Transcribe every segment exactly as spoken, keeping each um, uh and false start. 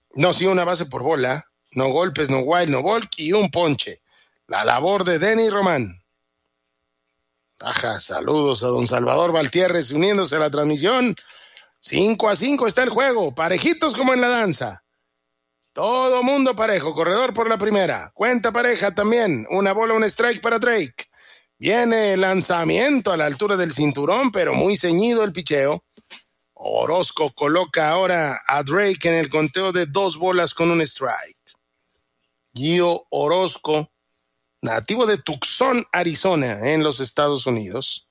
No, sí, una base por bola. No golpes, no wild, no walk y un ponche. La labor de Denny Román. Ajá, saludos a don Salvador Valtierres uniéndose a la transmisión. cinco a cinco está el juego, parejitos como en la danza. Todo mundo parejo, corredor por la primera. Cuenta pareja también, una bola, un strike para Drake. Viene el lanzamiento a la altura del cinturón, pero muy ceñido el picheo. Orozco coloca ahora a Drake en el conteo de dos bolas con un strike. Gio Orozco, nativo de Tucson, Arizona, en los Estados Unidos.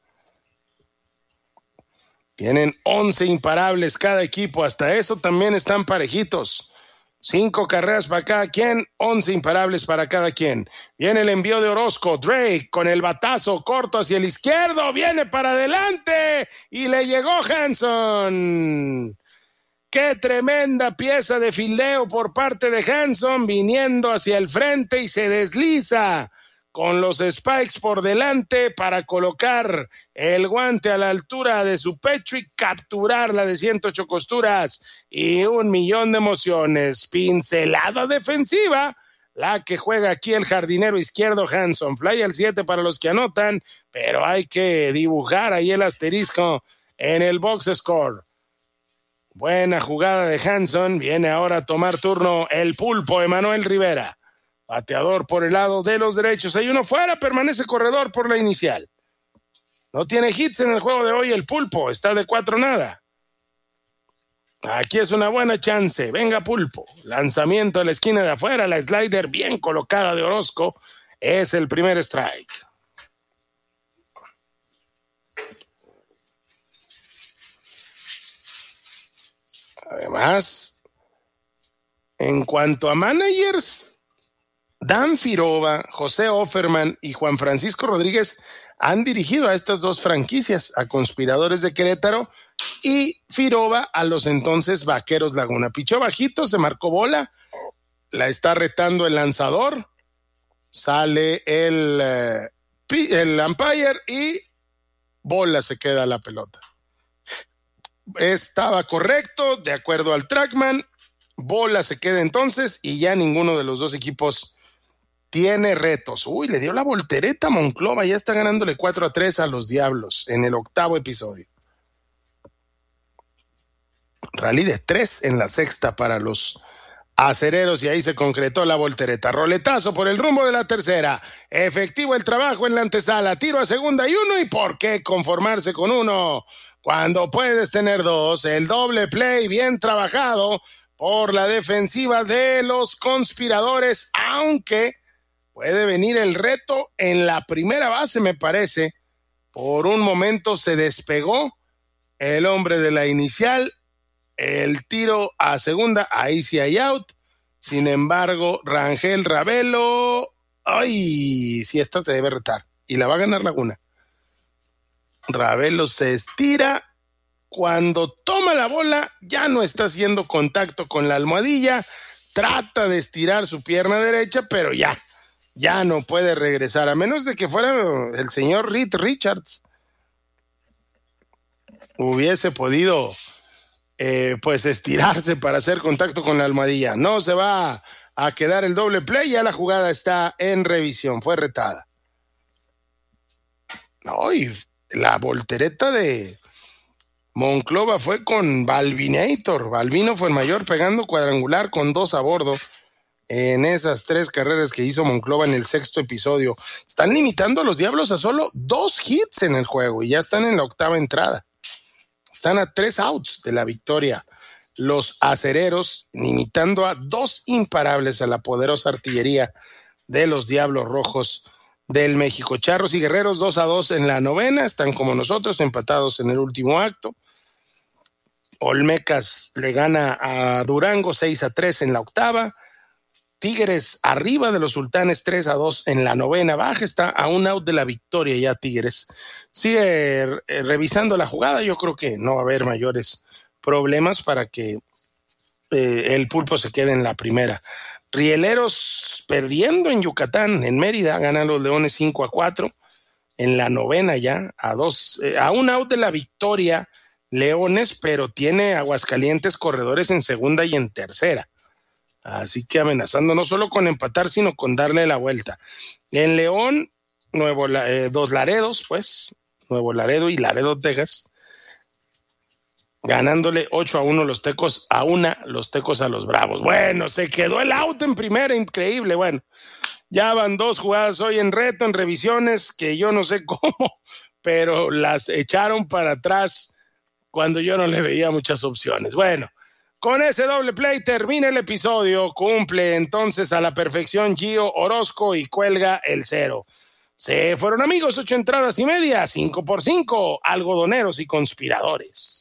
Tienen once imparables cada equipo, hasta eso también están parejitos. Cinco carreras para cada quien, once imparables para cada quien. Viene el envío de Orozco, Drake con el batazo corto hacia el izquierdo, viene para adelante y le llegó Hanson. ¡Qué tremenda pieza de fildeo por parte de Hanson, viniendo hacia el frente y se desliza con los spikes por delante para colocar el guante a la altura de su pecho y capturarla de ciento ocho costuras y un millón de emociones. Pincelada defensiva, la que juega aquí el jardinero izquierdo Hanson. Fly al siete para los que anotan, pero hay que dibujar ahí el asterisco en el box score. Buena jugada de Hanson, viene ahora a tomar turno el pulpo Emanuel Rivera. Bateador por el lado de los derechos. Hay uno fuera, permanece corredor por la inicial. No tiene hits en el juego de hoy el pulpo, está de cuatro nada. Aquí es una buena chance. Venga pulpo. Lanzamiento a la esquina de afuera, la slider bien colocada de Orozco. Es el primer strike. Además, en cuanto a managers, Dan Firova, José Offerman y Juan Francisco Rodríguez han dirigido a estas dos franquicias, a Conspiradores de Querétaro y Firova a los entonces Vaqueros Laguna. Pichó bajito, se marcó bola, la está retando el lanzador, sale el, uh, el umpire y bola, se queda la pelota. Estaba correcto, de acuerdo al trackman, bola se queda entonces y ya ninguno de los dos equipos tiene retos. Uy, le dio la voltereta a Monclova, ya está ganándole cuatro a tres a los Diablos en el octavo episodio. Rally de tres en la sexta para los acereros y ahí se concretó la voltereta. Roletazo por el rumbo de la tercera. Efectivo el trabajo en la antesala. Tiro a segunda y uno. ¿Y por qué conformarse con uno cuando puedes tener dos? El doble play bien trabajado por la defensiva de los Conspiradores, aunque puede venir el reto en la primera base, me parece. Por un momento se despegó el hombre de la inicial. El tiro a segunda, ahí sí hay out. Sin embargo, Rangel Ravelo, ay, sí, esta se debe retar. Y la va a ganar Laguna. Ravelo se estira. Cuando toma la bola, ya no está haciendo contacto con la almohadilla. Trata de estirar su pierna derecha, pero ya. Ya no puede regresar, a menos de que fuera el señor Reed Richards. Hubiese podido, eh, pues, estirarse para hacer contacto con la almohadilla. No se va a quedar el doble play, ya la jugada está en revisión, fue retada. No, y la voltereta de Monclova fue con Balvinator. Balvino fue el mayor pegando cuadrangular con dos a bordo en esas tres carreras que hizo Monclova en el sexto episodio. Están limitando a los Diablos a solo dos hits en el juego y ya están en la octava entrada. Están a tres outs de la victoria. Los acereros limitando a dos imparables a la poderosa artillería de los Diablos Rojos del México. Charros y Guerreros dos a dos en la novena, están como nosotros empatados en el último acto. Olmecas le gana a Durango seis a tres en la octava. Tigres arriba de los Sultanes tres a dos en la novena baja, está a un out de la victoria ya Tigres. Sigue eh, revisando la jugada, yo creo que no va a haber mayores problemas para que eh, el pulpo se quede en la primera. Rieleros perdiendo en Yucatán, en Mérida, ganan los Leones cinco a cuatro, en la novena ya, a dos, eh, a un out de la victoria Leones, pero tiene Aguascalientes corredores en segunda y en tercera. Así que amenazando no solo con empatar, sino con darle la vuelta. En León, Nuevo, eh, dos Laredos, pues, Nuevo Laredo y Laredo, Texas, ganándole ocho a uno los Tecos, a una los Tecos a los Bravos. Bueno, se quedó el out en primera, increíble. Bueno, ya van dos jugadas hoy en reto, en revisiones, que yo no sé cómo, pero las echaron para atrás cuando yo no le veía muchas opciones. Bueno, con ese doble play termina el episodio, cumple entonces a la perfección Gio Orozco y cuelga el cero. Se fueron, amigos, ocho entradas y media, cinco por cinco, algodoneros y conspiradores.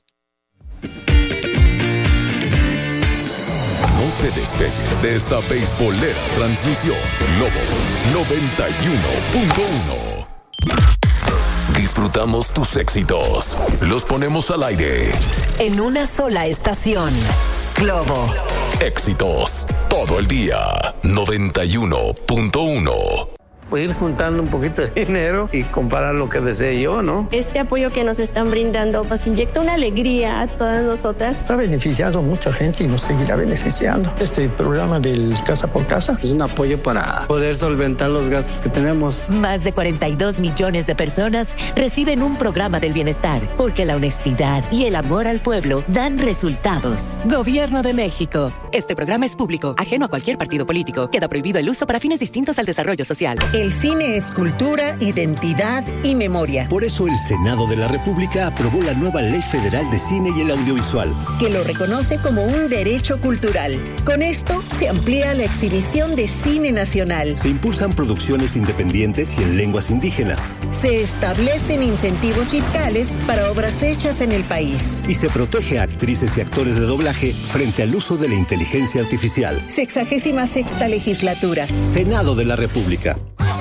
No te despegues de esta beisbolera transmisión Globo noventa y uno punto uno. Disfrutamos tus éxitos, los ponemos al aire. En una sola estación, Globo. Éxitos, todo el día, noventa y uno punto uno. Pues ir juntando un poquito de dinero y comprar lo que desee yo, ¿no? Este apoyo que nos están brindando nos inyecta una alegría a todas nosotras. Ha beneficiado a mucha gente y nos seguirá beneficiando. Este programa del Casa por Casa es un apoyo para poder solventar los gastos que tenemos. Más de cuarenta y dos millones de personas reciben un programa del bienestar, porque la honestidad y el amor al pueblo dan resultados. Gobierno de México. Este programa es público, ajeno a cualquier partido político. Queda prohibido el uso para fines distintos al desarrollo social. El cine es cultura, identidad y memoria. Por eso el Senado de la República aprobó la nueva Ley Federal de Cine y el Audiovisual, que lo reconoce como un derecho cultural. Con esto se amplía la exhibición de cine nacional. Se impulsan producciones independientes y en lenguas indígenas. Se establecen incentivos fiscales para obras hechas en el país. Y se protege a actrices y actores de doblaje frente al uso de la inteligencia artificial. Sexagésima sexta legislatura. Senado de la República.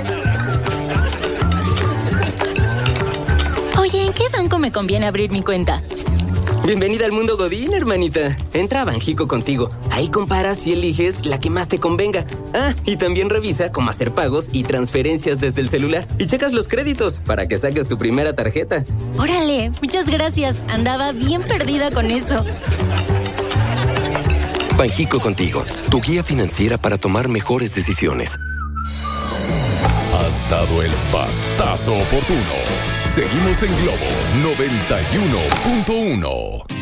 Oye, ¿en qué banco me conviene abrir mi cuenta? Bienvenida al mundo Godín, hermanita. Entra a Banjico Contigo. Ahí comparas y eliges la que más te convenga. Ah, y también revisa cómo hacer pagos y transferencias desde el celular. Y checas los créditos para que saques tu primera tarjeta. Órale, muchas gracias. Andaba bien perdida con eso. Banjico Contigo, tu guía financiera para tomar mejores decisiones. Has dado el batazo oportuno. Seguimos en Globo noventa y uno punto uno.